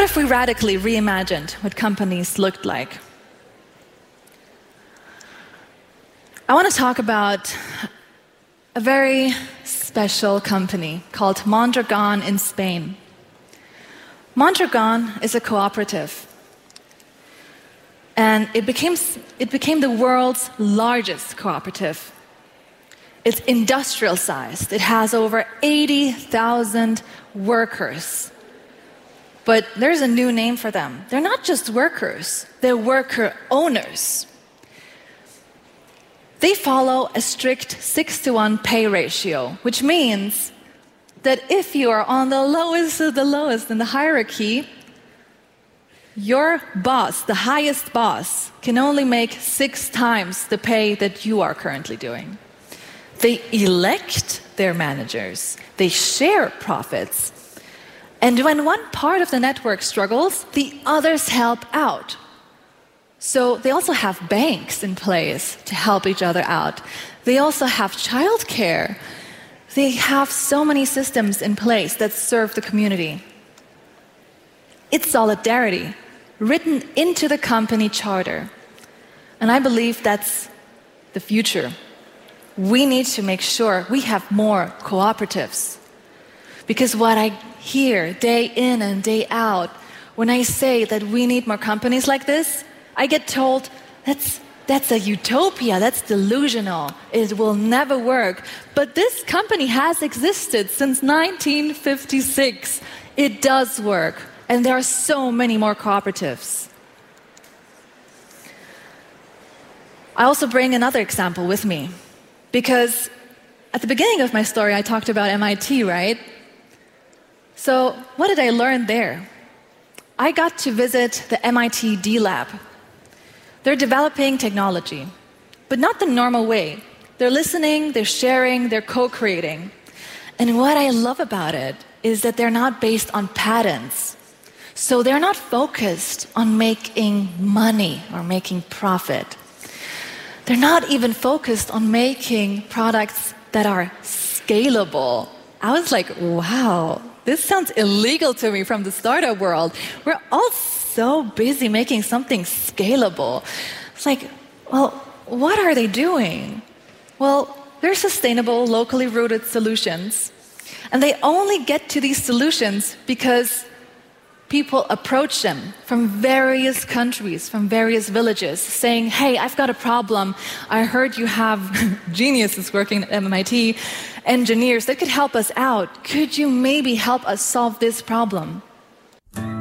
if we radically reimagined what companies looked like? I want to talk about a very special company called Mondragon in Spain. Mondragon is a cooperative, and it became the world's largest cooperative. It's industrial sized. It has over 80,000 workers. But there's a new name for them. They're not just workers, they're worker owners. They follow a strict 6-to-1 pay ratio, which means that if you are on the lowest of the lowest in the hierarchy, your boss, the highest boss, can only make 6 times the pay that you are currently doing. They elect their managers. They share profits. And when one part of the network struggles, the others help out. So they also have banks in place to help each other out. They also have childcare. They have so many systems in place that serve the community. It's solidarity written into the company charter. And I believe that's the future. We need to make sure we have more cooperatives. Because what I hear day in and day out, when I say that we need more companies like this, I get told, that's a utopia, that's delusional, it will never work. But this company has existed since 1956. It does work, and there are so many more cooperatives. I also bring another example with me, because at the beginning of my story, I talked about MIT, right? So what did I learn there? I got to visit the MIT D-Lab. They're developing technology, but not the normal way. They're listening, they're sharing, they're co-creating. And what I love about it is that they're not based on patents. So they're not focused on making money or making profit. They're not even focused on making products that are scalable. I was like, wow, this sounds illegal to me from the startup world. We're all so busy making something scalable. It's like, well, what are they doing? Well, they're sustainable, locally rooted solutions. And they only get to these solutions because people approach them from various countries, from various villages, saying, hey, I've got a problem. I heard you have geniuses working at MIT, engineers that could help us out. Could you maybe help us solve this problem?